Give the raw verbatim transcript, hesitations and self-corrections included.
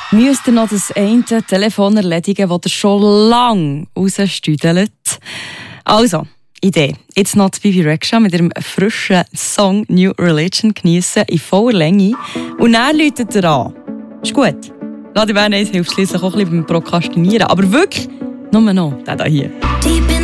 Müsst ihr noch das eine Telefon erledigen, das ihr schon lange rausstüdelt? Also, Idee. Jetzt noch die Bibi Rexha mit ihrem frischen Song «New Religion» geniessen in voller Länge. Und dann läutet er an. Ist gut. Radio Bern eins hilft schliesslich auch ein bisschen beim Prokrastinieren. Aber wirklich, nur noch der hier.